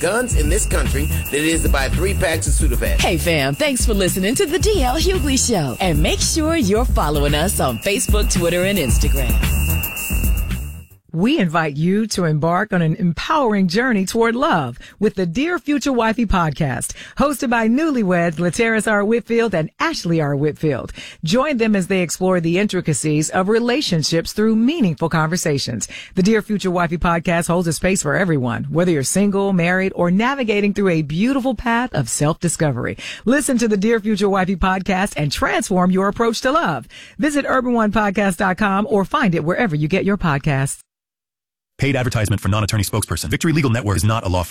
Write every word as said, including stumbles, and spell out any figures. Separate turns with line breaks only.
guns in this country than it is to buy three packs of Sudafed.
Hey fam, thanks for listening to the D L Hughley Show. And make sure you're following us on Facebook, Twitter, and Instagram.
We invite you to embark on an empowering journey toward love with the Dear Future Wifey podcast, hosted by newlyweds Lateris R. Whitfield and Ashley R. Whitfield. Join them as they explore the intricacies of relationships through meaningful conversations. The Dear Future Wifey podcast holds a space for everyone, whether you're single, married, or navigating through a beautiful path of self-discovery. Listen to the Dear Future Wifey podcast and transform your approach to love. Visit urban one podcast dot com or find it wherever you get your podcasts.
Paid advertisement for non-attorney spokesperson. Victory Legal Network is not a law firm.